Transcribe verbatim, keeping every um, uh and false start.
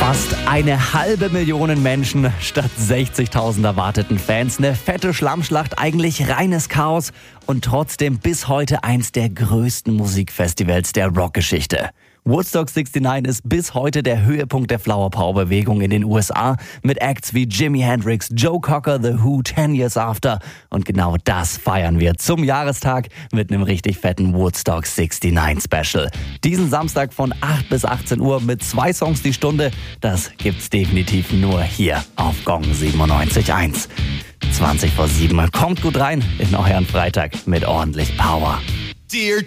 Fast eine halbe Million Menschen statt sechzigtausend erwarteten Fans. Eine fette Schlammschlacht, eigentlich reines Chaos und trotzdem bis heute eins der größten Musikfestivals der Rockgeschichte. Woodstock neunundsiebzig ist bis heute der Höhepunkt der Flower Power Bewegung in den U S A mit Acts wie Jimi Hendrix, Joe Cocker, The Who, Ten Years After. Und genau das feiern wir zum Jahrestag mit einem richtig fetten Woodstock neunundsiebzig Special. Diesen Samstag von acht bis achtzehn Uhr mit zwei Songs die Stunde. Das gibt's definitiv nur hier auf Gong siebenundneunzig Komma eins. zwanzig vor sieben. Kommt gut rein in euren Freitag mit ordentlich Power. Dear